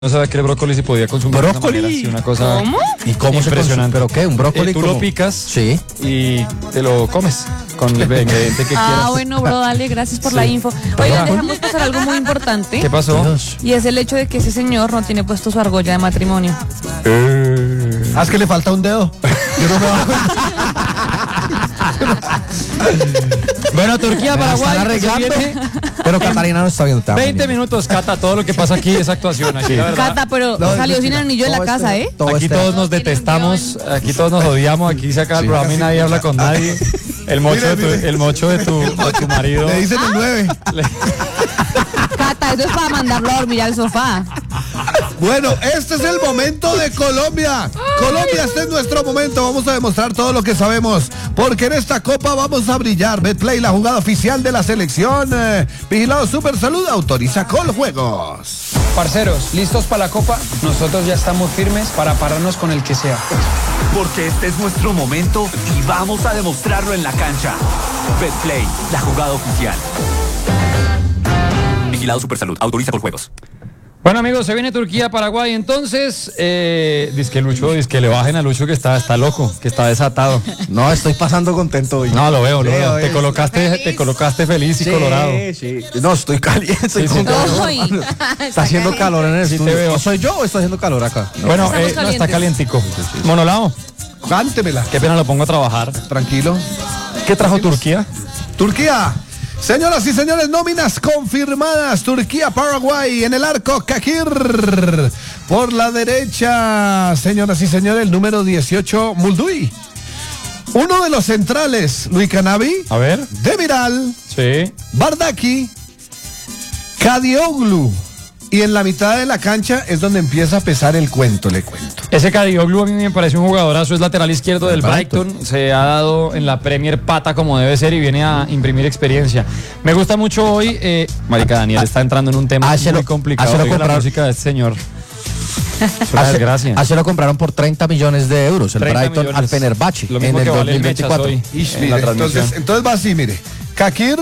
No sabía que el brócoli se podía consumir de esa manera, sí, una cosa. ¿Cómo? ¿Y cómo se consume? ¿Pero qué? ¿Un brócoli? Tú lo picas Sí. y te lo comes con el ingrediente que quieras. Bueno, bro, dale, gracias por la info. Oigan, dejamos pasar algo muy importante. ¿Qué pasó? Dios. Y es el hecho de que ese señor no tiene puesto su argolla de matrimonio. Es que le falta un dedo. Yo no me bajo. Bueno, Turquía, Paraguay, Están arreglando. Pero Catalina no está viendo. 20 minutos, Cata, todo lo que pasa aquí es actuación. Aquí, la verdad. Cata, pero No, salió es sin mentira. anillo de la Todo casa, este- ¿eh? todo Aquí este- todos nos detestamos, aquí todos nos odiamos, aquí se acaba el programa y nadie habla con nadie. El mocho, Mire. el mocho de tu marido. Le dicen el 9. Cata, eso es para mandarlo a dormir al sofá. Bueno, este es el momento de Colombia. Colombia, este es nuestro momento. Vamos a demostrar todo lo que sabemos. Porque en esta copa vamos a brillar. Betplay, la jugada oficial de la selección. Vigilado Super Salud, autoriza Coljuegos. Parceros, ¿listos para la copa? Nosotros ya estamos firmes para pararnos con el que sea. Porque este es nuestro momento y vamos a demostrarlo en la cancha. Betplay, la jugada oficial. Vigilado Supersalud, autoriza Coljuegos. Bueno, amigos, se viene Turquía, Paraguay, entonces, dizque Lucho, dizque le bajen a Lucho que está loco, que está desatado. No, estoy pasando contento hoy. No, lo veo. Veo, Te colocaste feliz y colorado. Sí. No, estoy caliente. Estoy Sí, con calor. Ay. Está haciendo calor en el Sí, estudio. te veo. ¿O soy yo o está haciendo calor acá? No. Bueno, Estamos no, está calientes. calientico. Monolao, Cántemela. qué pena lo pongo a trabajar. Tranquilo. ¿Qué trajo Turquía? Turquía. Señoras y señores, nóminas confirmadas. Turquía, Paraguay, en el arco, Kakir. Por la derecha, señoras y señores, el número 18, Mulduy. Uno de los centrales, Luis Canavi. A ver. Demiral, Sí. Bardaki, Kadioglu. Y en la mitad de la cancha es donde empieza a pesar el cuento, le cuento. Ese Kadioglu a mí me parece un jugadorazo, es lateral izquierdo del Brighton. Se ha dado en la Premier pata como debe ser y viene a imprimir experiencia. Me gusta mucho hoy, marica Daniel está entrando en un tema muy complicado. lo Oiga la compraron. música de este señor. Es una desgracia. Así lo compraron por 30 millones de euros el 30 Brighton millones. al Fenerbahce Lo en mismo el que vale el Mechas 2024. hoy en Mire, la transmisión. entonces va así, mire. Kakir,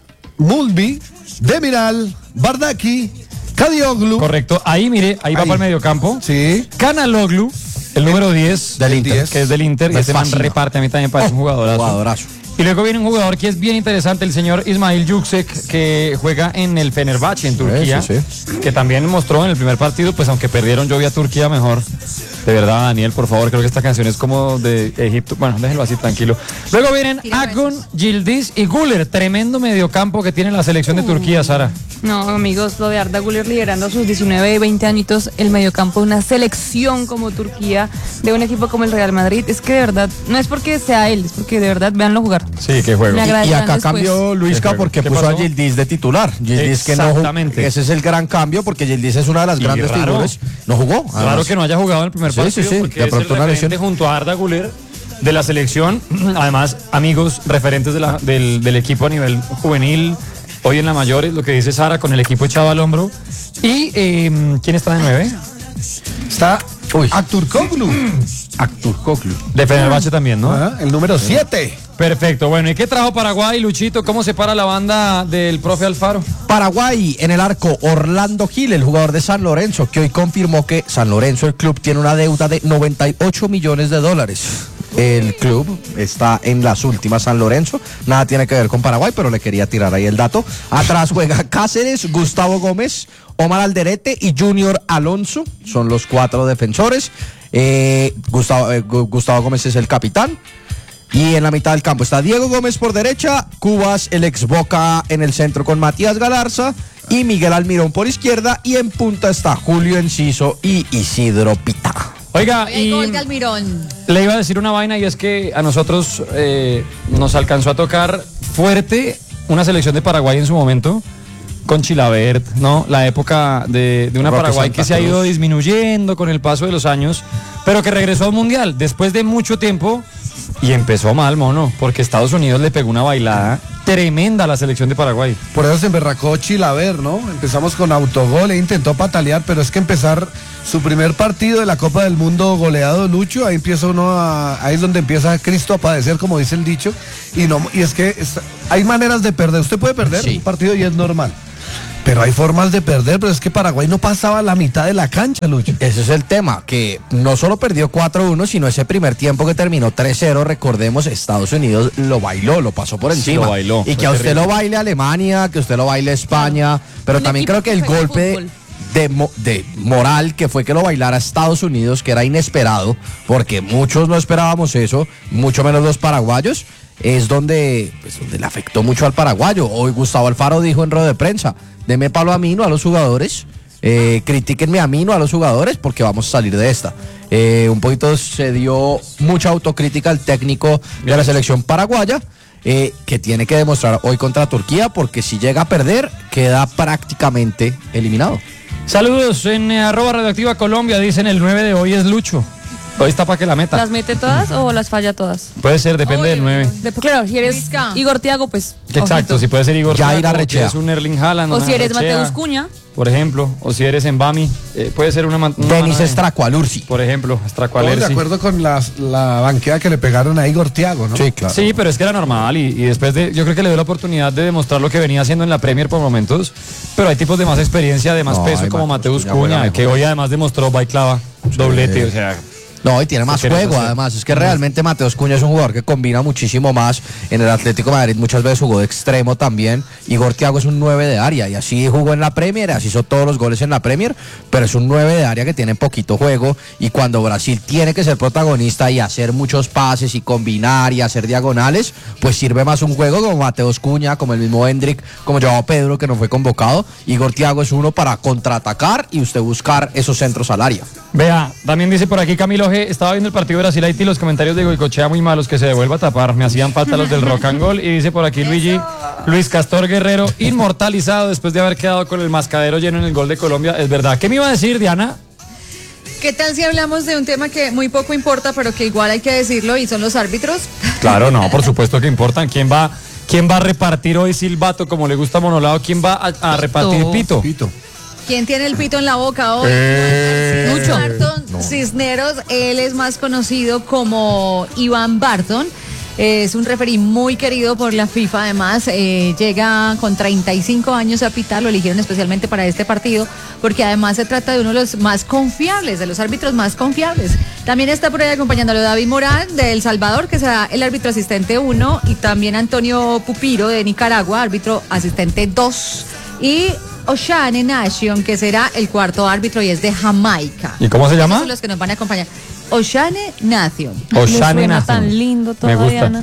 Mulbi, Demiral, Bardaki, Kadioglu. Correcto, ahí mire, ahí va Ahí. para el mediocampo. Sí. Kanaloglu, el número 10 Del Inter. 10. que es del Inter, y Me ese man fascina. reparte, a mí también me parece un jugadorazo. Jugadorazo. Y luego viene un jugador que es bien interesante, el señor Ismail Yüksek, que juega en el Fenerbahce en Turquía, sí. que también mostró en el primer partido, pues aunque perdieron, yo vi a Turquía mejor. De verdad, Daniel, por favor, creo que esta canción es como de Egipto. Bueno, déjenlo así, tranquilo. Luego vienen Akgün, Yildiz y Güler, tremendo mediocampo que tiene la selección de Turquía, Sara. No, amigos, lo de Arda Güler liderando a sus 19 y 20 añitos el mediocampo de una selección como Turquía, de un equipo como el Real Madrid, es que de verdad, no es porque sea él, es porque de verdad, véanlo jugar. Sí, qué juego. Me agrada. Y acá Después. cambió Luisca ¿Qué porque pasó? puso a Yildiz de titular. Yildiz que no jugó. Exactamente. Ese es el gran cambio porque Yildiz es una de las Y grandes raro. figuras. No jugó. Raro además. que no haya jugado en el primer Sí, partido, sí, sí, porque de es el pronto una referente lesión. junto a Arda Güler de la selección, además amigos referentes del equipo a nivel juvenil, hoy en la mayor, es lo que dice Sara, con el equipo echado al hombro. ¿Y quién está de 9? Está Aktürkoğlu. Akturkoglu. De Fenerbahce también, ¿no? Ajá, el número 7. Perfecto, bueno, ¿y qué trajo Paraguay, Luchito? ¿Cómo se para la banda del profe Alfaro? Paraguay en el arco, Orlando Gil, el jugador de San Lorenzo, que hoy confirmó que San Lorenzo, el club, tiene una deuda de 98 millones de dólares. El club está en las últimas, San Lorenzo, nada tiene que ver con Paraguay, pero le quería tirar ahí el dato. Atrás juega Cáceres, Gustavo Gómez, Omar Alderete y Junior Alonso, son los 4 defensores. Gustavo Gómez es el capitán. Y en la mitad del campo está Diego Gómez por derecha, Cubas, el ex Boca en el centro con Matías Galarza y Miguel Almirón por izquierda, y en punta está Julio Enciso y Isidro Pita. Oiga, y Almirón. le iba a decir una vaina y es que a nosotros nos alcanzó a tocar fuerte una selección de Paraguay en su momento con Chilavert, ¿no? La época de una Roque Paraguay Santa que se ha Cruz. ido disminuyendo con el paso de los años, pero que regresó al Mundial después de mucho tiempo y empezó mal, mono, porque Estados Unidos le pegó una bailada tremenda a la selección de Paraguay. Por eso se emberracó Chilaver, ¿no? Empezamos con autogol e intentó patalear, pero es que empezar su primer partido de la Copa del Mundo goleado, Lucho, ahí empieza ahí es donde empieza Cristo a padecer, como dice el dicho, y es que hay maneras de perder. Usted puede perder Sí. un partido y es normal. Pero hay formas de perder, pero es que Paraguay no pasaba la mitad de la cancha, Lucho. Ese es el tema, que no solo perdió 4-1, sino ese primer tiempo que terminó 3-0, recordemos, Estados Unidos lo bailó, lo pasó por encima. lo bailó. Y que a usted lo baile Alemania, que usted lo baile España, pero Un también equipo creo que el que juega golpe fútbol. de moral que fue que lo bailara Estados Unidos, que era inesperado, porque muchos no esperábamos eso, mucho menos los paraguayos, es donde le afectó mucho al paraguayo. Hoy Gustavo Alfaro dijo en rueda de prensa, deme palo a mí, no a los jugadores, critíquenme a mí, no a los jugadores, porque vamos a salir de esta. Un poquito se dio mucha autocrítica al técnico de la selección paraguaya, que tiene que demostrar hoy contra Turquía, porque si llega a perder, queda prácticamente eliminado. Saludos en @radioactiva Colombia, dicen el 9 de hoy es Lucho. Hoy está para que la meta. ¿Las mete todas o las falla todas? Puede ser, depende del 9. Claro, si eres Luisca. Igor Thiago, pues. Exacto, ojito. si puede ser Igor Jair Thiago, Arrechea. que es un Erling Haaland. O una si eres Arrechea, Mateus Cuña. por ejemplo, o si eres Mbami, puede ser una Denis manera de- Stracualursi. por ejemplo, Todos de Stracualersi. acuerdo con la banqueada que le pegaron a Igor Thiago, ¿no? Sí, claro. Sí, pero es que era normal y después yo creo que le dio la oportunidad de demostrar lo que venía haciendo en la Premier por momentos, pero hay tipos de más experiencia, de más No, peso hay como Mateus Mateus Cunha juega Cuña, mejor. que hoy además demostró Baiklava, doblete, o sea, No, y tiene más ¿Qué quieres juego hacer? además. Es que realmente Mateus Cuña es un jugador que combina muchísimo más. En el Atlético de Madrid muchas veces jugó de extremo también. Igor Thiago es un 9 de área y así jugó en la Premier, así hizo todos los goles en la Premier, pero es un 9 de área que tiene poquito juego y cuando Brasil tiene que ser protagonista y hacer muchos pases y combinar y hacer diagonales, pues sirve más un juego como Mateus Cuña, como el mismo Hendrik, como Joao Pedro que no fue convocado. Igor Thiago es uno para contraatacar y usted buscar esos centros al área. vea, también dice por aquí Camilo G, estaba viendo el partido de Brasil-Haití, los comentarios de Goicochea muy malos, que se devuelva a tapar, me hacían falta los del rock and roll, y dice por aquí Luis Castor Guerrero, inmortalizado después de haber quedado con el mascadero lleno en el gol de Colombia, es verdad. ¿Qué me iba a decir, Diana? ¿Qué tal si hablamos de un tema que muy poco importa, pero que igual hay que decirlo, y son los árbitros? Claro, no, por supuesto que importan. ¿Quién va a repartir hoy silbato como le gusta a Monolado? ¿Quién va a repartir pito? Pito. ¿Quién tiene el pito en la boca hoy? Lucho. Barton Cisneros, él es más conocido como Iván Barton. Es un referí muy querido por la FIFA, además llega con 35 años a pitar, lo eligieron especialmente para este partido, porque además se trata de uno de los más confiables, de los árbitros más confiables. También está por ahí acompañándolo David Morán de El Salvador, que será el árbitro asistente 1, y también Antonio Pupiro de Nicaragua, árbitro asistente 2, y Oshane Nation, que será el cuarto árbitro y es de Jamaica. ¿Y cómo se Esos llama? son los que nos van a acompañar. Oshane Nation. Le Oshane suena Nation. tan lindo todo, Me gusta. Diana.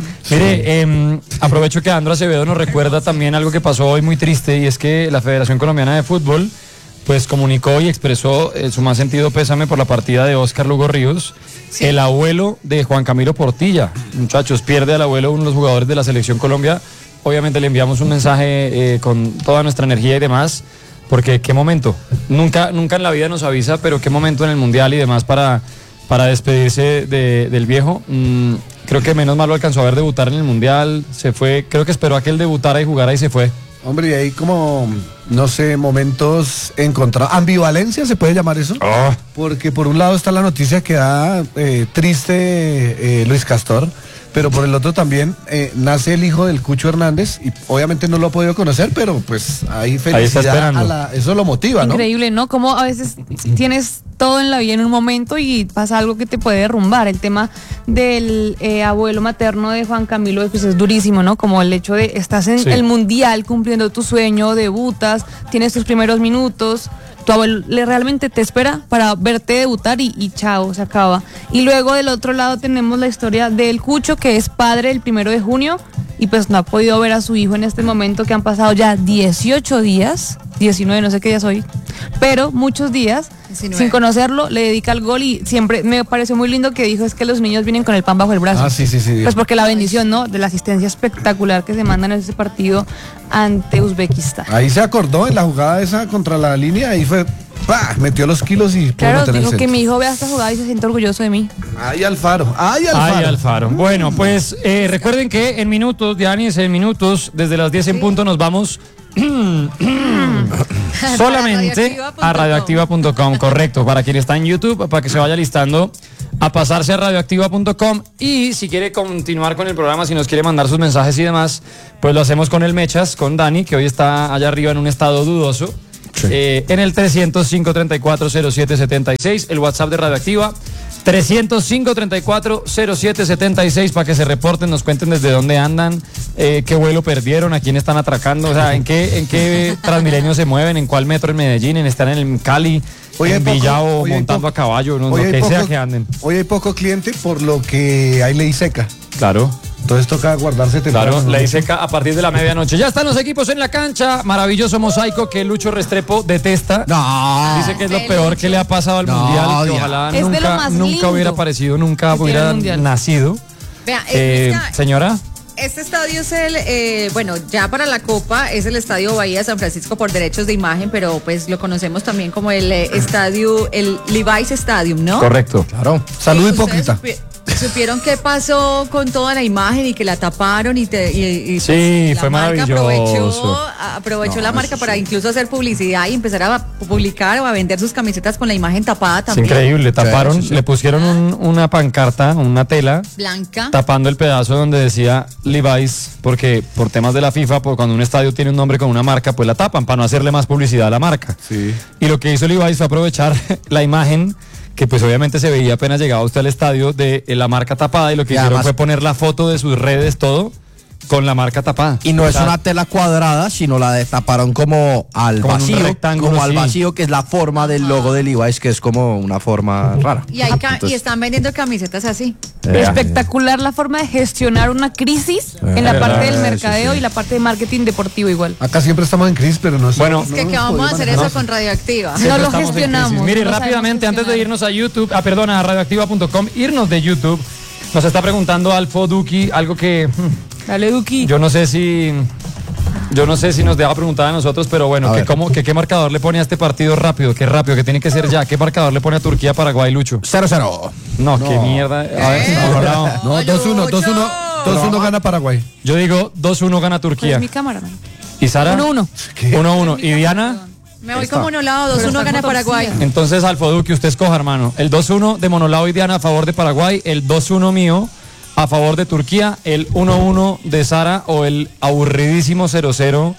Mire, aprovecho que Andro Acevedo nos recuerda también algo que pasó hoy muy triste, y es que la Federación Colombiana de Fútbol pues comunicó y expresó su más sentido pésame por la partida de Óscar Lugo Ríos, el abuelo de Juan Camilo Portilla. Muchachos, pierde al abuelo uno de los jugadores de la Selección Colombia. Obviamente le enviamos un mensaje con toda nuestra energía y demás, porque qué momento, nunca en la vida nos avisa, pero qué momento en el Mundial y demás para despedirse del viejo. Creo que menos mal lo alcanzó a ver debutar en el Mundial, se fue, creo que esperó a que él debutara y jugara y se fue. Hombre, y hay como, no sé, momentos encontrados. ¿Ambivalencia se puede llamar eso? Porque por un lado está la noticia que da triste Luis Castor, pero por el otro también nace el hijo del Cucho Hernández y obviamente no lo ha podido conocer, pero pues hay felicidad. esperando. Eso lo motiva, ¿no? Increíble, ¿no? Como a veces tienes todo en la vida en un momento y pasa algo que te puede derrumbar. El tema del abuelo materno de Juan Camilo pues es durísimo, ¿no? Como el hecho de estás en Sí. el mundial cumpliendo tu sueño, debutas, tienes tus primeros minutos, tu abuelo realmente te espera para verte debutar y chao, se acaba. Y luego del otro lado tenemos la historia del Cucho, que es padre el 1 de junio y pues no ha podido ver a su hijo en este momento, que han pasado ya 18 días, 19, no sé qué día soy, pero muchos días 19. sin conocerlo, le dedica el gol y siempre me pareció muy lindo que dijo es que los niños vienen con el pan bajo el brazo. Ah, sí. Pues porque la bendición, ¿no? De la asistencia espectacular que se mandan en ese partido ante Uzbekistán. Ahí se acordó en la jugada esa contra la línea, ahí fue, ¡pah! Metió los kilos y pudo Claro, meter el dijo que centro. mi hijo vea esta jugada y se siente orgulloso de mí. ¡Ay, Alfaro! ¡Ay, Alfaro! Ay, Alfaro. Bueno, pues recuerden que en minutos, Dianis, en minutos, desde las 10 en punto nos vamos solamente a radioactiva.com, correcto, para quien está en YouTube, para que se vaya listando a pasarse a radioactiva.com y si quiere continuar con el programa, si nos quiere mandar sus mensajes y demás, pues lo hacemos con el Mechas, con Dani, que hoy está allá arriba en un estado dudoso. Sí. En el 305-340776, el WhatsApp de Radioactiva, 305-340776, para que se reporten, nos cuenten desde dónde andan, qué vuelo perdieron, a quién están atracando, o sea, en qué Transmilenio se mueven, en cuál metro en Medellín, están en el Cali, Hoy hay en poco- Villavo, hoy hay montando poco- a caballo, no, Hoy lo hay que sea poco- que anden. Hoy hay poco cliente, por lo que hay ley seca. Claro. Entonces toca guardarse temprano. Claro, ¿no? ley seca a partir de la medianoche. Ya están los equipos en la cancha. Maravilloso mosaico que Lucho Restrepo detesta. No. Dice que es lo peor que le ha pasado al No, mundial. Que ya. ojalá Es de lo más nunca lindo hubiera aparecido, nunca que tiene hubiera el mundial. nacido. Vea, Señora. este estadio es bueno, ya para la Copa es el Estadio Bahía San Francisco por derechos de imagen, pero pues lo conocemos también como el estadio, el Levi's Stadium, ¿no? Correcto. Claro. Salud ¿Ustedes hipócrita. ¿Supieron qué pasó con toda la imagen y que la taparon y Sí, la fue marca maravilloso. aprovechó la marca para incluso hacer publicidad y empezar a publicar o a vender sus camisetas con la imagen tapada Es también? increíble. Taparon, sí, sí. le pusieron una pancarta, una tela, Blanca. tapando el pedazo donde decía Levi's, porque por temas de la FIFA, cuando un estadio tiene un nombre con una marca, pues la tapan para no hacerle más publicidad a la marca. Sí. Y lo que hizo Levi's fue aprovechar la imagen que pues obviamente se veía apenas llegaba usted al estadio de la marca tapada, y lo que Y hicieron además- fue poner la foto de sus redes, todo con la marca tapada. Y no O es sea, una tela cuadrada, sino la destaparon como al Como en un vacío, rectángulo, como al sí. vacío, que es la forma del logo de Levi's, que es como una forma rara. Y, y están vendiendo camisetas así. Espectacular la forma de gestionar una crisis en la verdad, parte del sí, mercadeo sí. y la parte de marketing deportivo igual. Acá siempre estamos en crisis, pero no es. Bueno, Es que vamos a hacer eso con Radioactiva. No siempre lo estamos en gestionamos, crisis. Mire, no lo rápidamente, sabemos antes de gestionar. irnos a YouTube, a radioactiva.com, irnos de YouTube, nos está preguntando Alfo Duki algo que Dale, Duki. yo no sé si nos deja preguntar a nosotros, pero bueno, A que ver. qué marcador le pone a este partido rápido, que tiene que ser ya. ¿Qué marcador le pone a Turquía, Paraguay, Lucho? 0-0. No, qué mierda. A ver, Monolao. No, 2-1, 2-1, 2-1 gana Paraguay. Yo digo 2-1 gana Turquía. Pues mi cámara. ¿Y Sara? 1-1. 1-1. ¿Y Diana? Me voy con monolado, 2-1 gana Paraguay. Entonces, Alfo que usted escoja, hermano. El 2-1 de Monolao y Diana a favor de Paraguay, el 2-1 mío a favor de Turquía, el 1-1 de Sara o el aburridísimo 0-0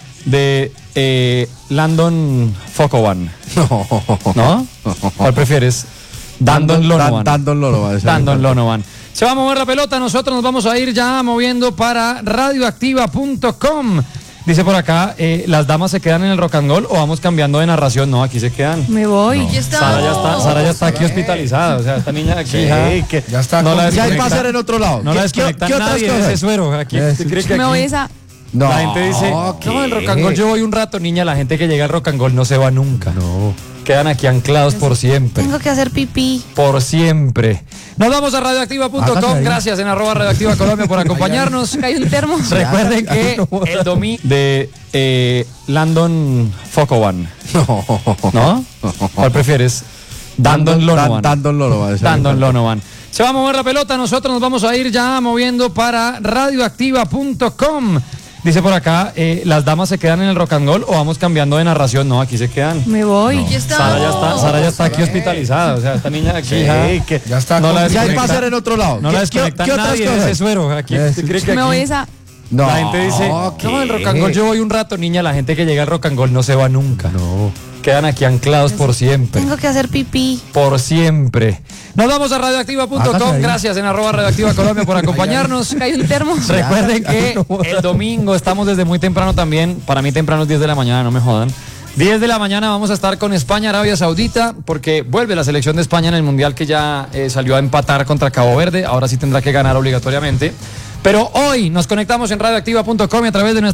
de Landon Fokovan. ¿No? ¿Cuál prefieres? Dandon Lonovan. Dandon Lonovan. Dandon Lonovan. Se va a mover la pelota, nosotros nos vamos a ir ya moviendo para radioactiva.com. Dice por acá, ¿las damas se quedan en el rock and roll o vamos cambiando de narración? No, aquí se quedan. Me voy. Aquí está. Sara ya está aquí hospitalizada, o sea, esta niña aquí Ya está. No la Ya hay desconecta. pasar en otro lado. no la ¿Qué desconecta otras nadie de cosas? ese suero. Aquí, ¿usted cree que Me voy aquí esa. No, la gente dice, no, el rock and roll yo voy un rato, niña, la gente que llega al rock and roll no se va nunca. No. Quedan aquí anclados por siempre. Tengo que hacer pipí. Por siempre. Nos vamos a radioactiva.com. Hágase ahí. Gracias en @radioactiva Colombia por acompañarnos. Acá hay un termo. Recuerden que el domingo de Landon Fokovan. ¿No? ¿Cuál prefieres? Dandon Lonovan. Dandon Lonovan. Dandon Lonovan. Se va a mover la pelota, nosotros nos vamos a ir ya moviendo para radioactiva.com. Dice por acá, ¿las damas se quedan en el rock and roll o vamos cambiando de narración? No, aquí se quedan. Me voy. Aquí está. Sara ya está aquí hospitalizada, o sea, esta niña aquí Ya está. no la Ya hay desconecta. pasar en otro lado. No la ¿Qué desconecta otras nadie de cosas? ese suero. Aquí, ¿usted cree que Me voy aquí esa. No, la gente dice, no, el rock and roll yo voy un rato, niña, la gente que llega al rock and roll no se va nunca. No. Quedan aquí anclados por siempre. Tengo que hacer pipí. Por siempre. Nos vamos a radioactiva.com. Hágase ahí. Gracias en @radioactiva Colombia por acompañarnos. Acá hay un termo. Recuerden que el domingo estamos desde muy temprano también. Para mí temprano es 10 de la mañana, no me jodan. 10 de la mañana vamos a estar con España, Arabia Saudita, porque vuelve la selección de España en el Mundial que ya salió a empatar contra Cabo Verde. Ahora sí tendrá que ganar obligatoriamente. Pero hoy nos conectamos en radioactiva.com y a través de nuestra